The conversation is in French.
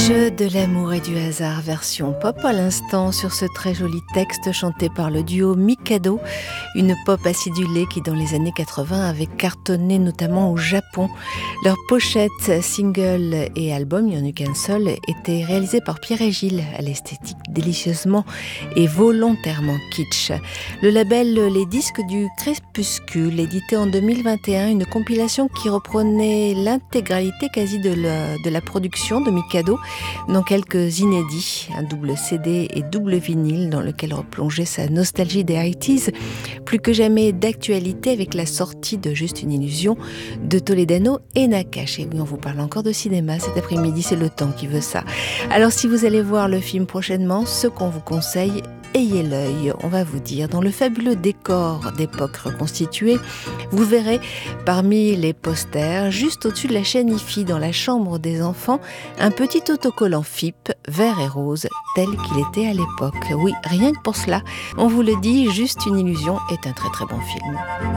Jeu de l'amour et du hasard version pop à l'instant sur ce très joli texte chanté par le duo Mikado, une pop acidulée qui dans les années 80 avait cartonné notamment au Japon. Leurs pochettes, singles et albums, il n'y en a eu qu'un seul, étaient réalisés par Pierre et Gilles à l'esthétique délicieusement et volontairement kitsch. Le label Les Disques du Crépuscule édité en 2021 une compilation qui reprenait l'intégralité quasi de la production de Mikado, dont quelques inédits, un double CD et double vinyle dans lequel replongeait sa nostalgie des 80s, plus que jamais d'actualité avec la sortie de Juste une illusion de Toledano et Nakache. Et oui, on vous parle encore de cinéma cet après-midi, c'est le temps qui veut ça. Alors si vous allez voir le film prochainement, ce qu'on vous conseille, ayez l'œil, on va vous dire. Dans le fabuleux décor d'époque reconstituée, vous verrez parmi les posters, juste au-dessus de la chaîne IFI, dans la chambre des enfants, un petit autocollant FIP, vert et rose, tel qu'il était à l'époque. Oui, rien que pour cela, on vous le dit, Juste une illusion est un très très bon film.